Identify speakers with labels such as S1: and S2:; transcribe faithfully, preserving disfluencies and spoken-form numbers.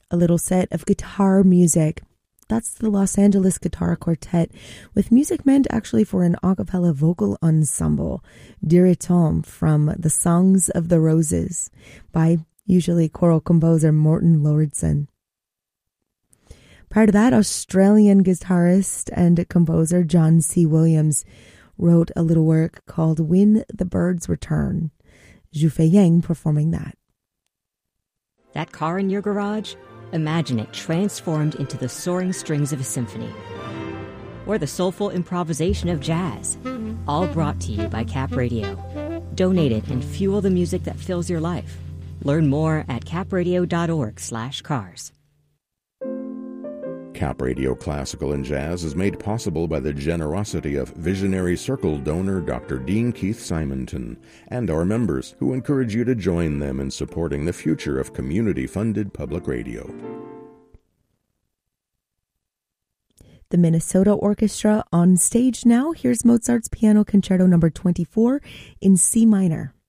S1: a little set of guitar music. That's the Los Angeles Guitar Quartet, with music meant actually for an a cappella vocal ensemble, Diretom from The Songs of the Roses, by usually choral composer Morton Lordson. Prior to that, Australian guitarist and composer John C. Williams wrote a little work called When the Birds Return. Zhu Fei Yang performing that.
S2: That car in your garage? Imagine it transformed into the soaring strings of a symphony. Or the soulful improvisation of jazz. All brought to you by Cap Radio. Donate it and fuel the music that fills your life. Learn more at capradio.org slash cars.
S3: Cap Radio Classical and Jazz is made possible by the generosity of Visionary Circle donor Doctor Dean Keith Simonton and our members, who encourage you to join them in supporting the future of community-funded public radio.
S1: The Minnesota Orchestra on stage now. Here's Mozart's Piano Concerto number twenty-four in C minor.